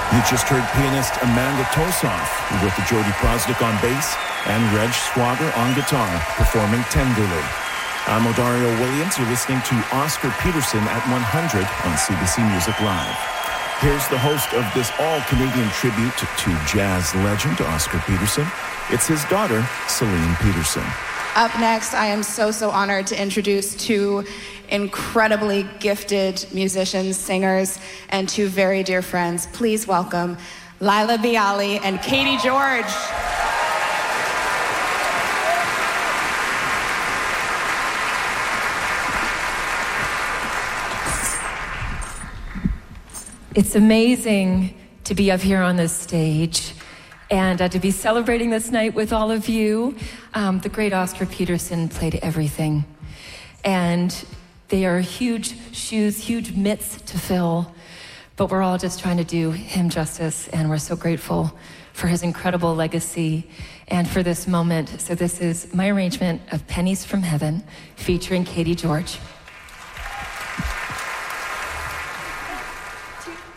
You just heard pianist Amanda Tosoff with the Jody Prosdick on bass and Reg Swager on guitar, performing Tenderly. I'm Odario Williams. You're listening to Oscar Peterson at 100 on CBC Music Live. Here's the host of this all-Canadian tribute to jazz legend Oscar Peterson. It's his daughter, Celine Peterson. Up next, I am so honored to introduce two incredibly gifted musicians, singers, and two very dear friends. Please welcome Laila Biali and Katie George. It's amazing to be up here on this stage and to be celebrating this night with all of you. The great Oscar Peterson played everything. And they are huge shoes, huge mitts to fill, but we're all just trying to do him justice, and we're so grateful for his incredible legacy and for this moment. So this is my arrangement of Pennies from Heaven featuring Katie George.